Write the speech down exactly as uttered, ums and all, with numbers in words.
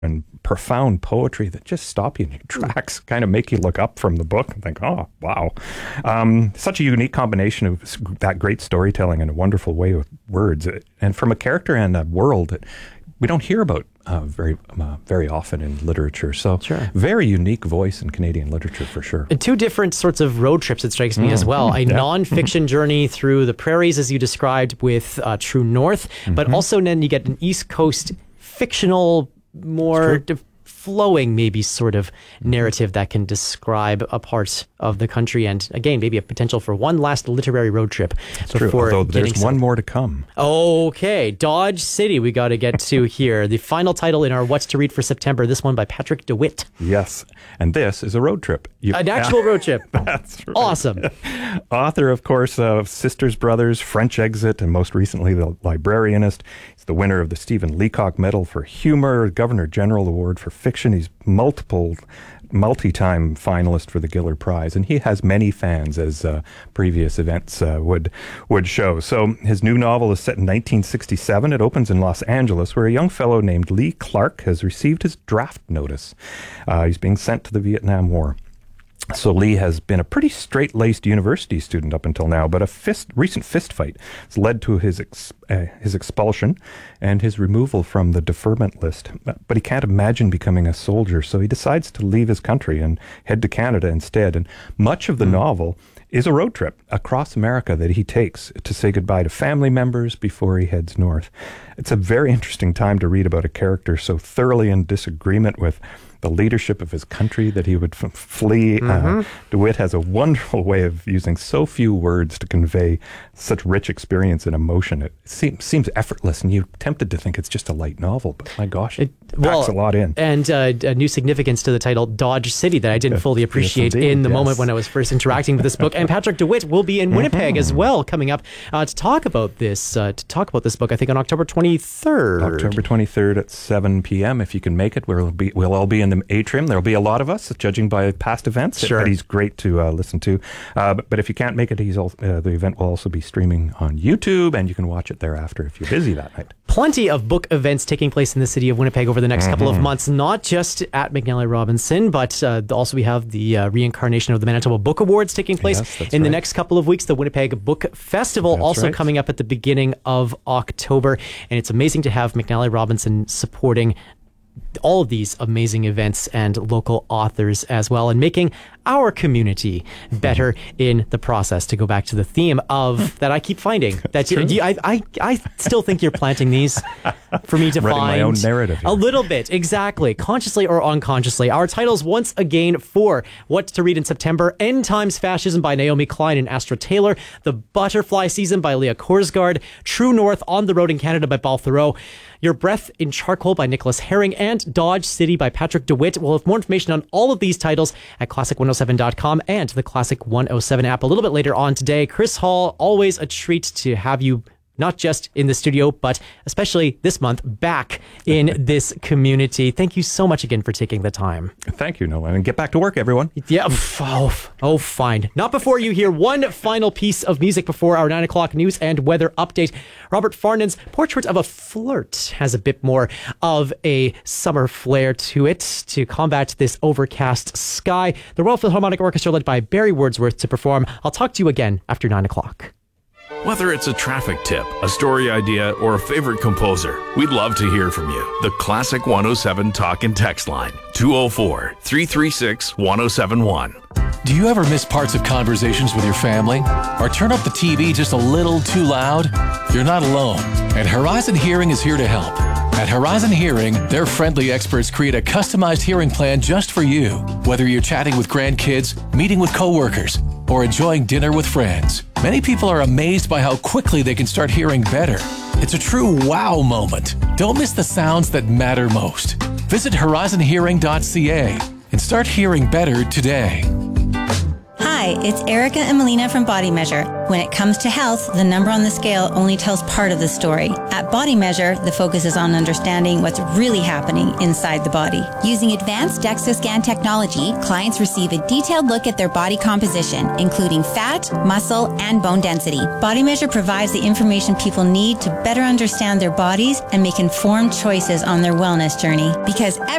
and profound poetry that just stop you in your tracks, kind of make you look up from the book and think, oh, wow. Um, such a unique combination of that great storytelling and a wonderful way with words. And from a character and a world that we don't hear about uh, very uh, very often in literature. So sure. Very unique voice in Canadian literature for sure. And two different sorts of road trips, it strikes me mm. as well. A yeah. non-fiction journey through the prairies, as you described with uh, True North, mm-hmm. but also then you get an East Coast fictional, more de- flowing maybe sort of narrative that can describe a part of the country, and again maybe a potential for one last literary road trip. That's true, although there's some... one more to come. Okay, Dodge City we got to get to here. The final title in our What's to Read for September, this one by Patrick DeWitt. Yes, and this is a road trip. You... An actual road trip. That's right. Awesome. Author, of course, of Sisters, Brothers, French Exit, and most recently The Librarianist. He's the winner of the Stephen Leacock Medal for Humor, Governor General Award for Fiction. He's multiple, multi-time finalist for the Giller Prize, and he has many fans, as uh, previous events uh, would would show. So his new novel is set in nineteen sixty-seven. It opens in Los Angeles, where a young fellow named Lee Clark has received his draft notice. Uh, he's being sent to the Vietnam War. So Lee has been a pretty straight-laced university student up until now, but a fist, recent fistfight has led to his ex, uh, his expulsion and his removal from the deferment list. But he can't imagine becoming a soldier, so he decides to leave his country and head to Canada instead. And much of the mm. novel is a road trip across America that he takes to say goodbye to family members before he heads north. It's a very interesting time to read about a character so thoroughly in disagreement with the leadership of his country that he would f- flee. Mm-hmm. Uh, DeWitt has a wonderful way of using so few words to convey such rich experience and emotion. It seems, seems effortless, and you're tempted to think it's just a light novel, but my gosh, it, it well, packs a lot in. And uh, a new significance to the title, Dodge City, that I didn't yes, fully appreciate yes, in the yes. moment when I was first interacting with this book. And Patrick DeWitt will be in Winnipeg mm-hmm. as well, coming up uh, to talk about this. Uh, to talk about this book, I think on October twenty-third. October twenty-third at seven p.m. If you can make it, we'll be we'll all be in the atrium. There'll be a lot of us, judging by past events. Sure. But he's great to uh, listen to. Uh, but, but if you can't make it, he's all, uh, the event will also be streaming on YouTube, and you can watch it thereafter if you're busy that night. Plenty of book events taking place in the city of Winnipeg over the next mm-hmm. couple of months, not just at McNally Robinson, but uh, also we have the uh, reincarnation of the Manitoba Book Awards taking place yes, in right. the next couple of weeks. The Winnipeg Book Festival that's also right. coming up at the beginning of October, and it's amazing to have McNally Robinson supporting all of these amazing events and local authors as well, and making our community better in the process. To go back to the theme of that I keep finding that you, you, I, I I still think you're planting these for me to Writing find my own narrative here. A little bit, exactly, consciously or unconsciously. Our titles once again for What to Read in September: End Times Fascism by Naomi Klein and Astra Taylor, The Butterfly Season by Leah Korsgaard, True North: On the Road in Canada by Paul Theroux, Your Breath in Charcoal by Nicholas Herring, and Dodge City by Patrick DeWitt. We'll have more information on all of these titles at classic one oh seven dot com and the Classic one oh seven app a little bit later on today. Chris Hall, always a treat to have you not just in the studio, but especially this month back in this community. Thank you so much again for taking the time. Thank you, Nolan. And get back to work, everyone. Yeah. Oh, oh, fine. Not before you hear one final piece of music before our nine o'clock news and weather update. Robert Farnan's Portrait of a Flirt has a bit more of a summer flair to it to combat this overcast sky. The Royal Philharmonic Orchestra, led by Barry Wordsworth, to perform. I'll talk to you again after nine o'clock. Whether it's a traffic tip, a story idea, or a favorite composer, we'd love to hear from you. The Classic one oh seven Talk and Text line, two oh four, three three six, one oh seven one. Do you ever miss parts of conversations with your family? Or turn up the T V just a little too loud? You're not alone, and Horizon Hearing is here to help. At Horizon Hearing, their friendly experts create a customized hearing plan just for you. Whether you're chatting with grandkids, meeting with coworkers, or enjoying dinner with friends, many people are amazed by how quickly they can start hearing better. It's a true wow moment. Don't miss the sounds that matter most. Visit horizon hearing dot c a and start hearing better today. Hi, Hi, it's Erica and Melina from Body Measure. When it comes to health, the number on the scale only tells part of the story. At Body Measure, the focus is on understanding what's really happening inside the body. Using advanced DEXA scan technology, clients receive a detailed look at their body composition, including fat, muscle, and bone density. Body Measure provides the information people need to better understand their bodies and make informed choices on their wellness journey. Because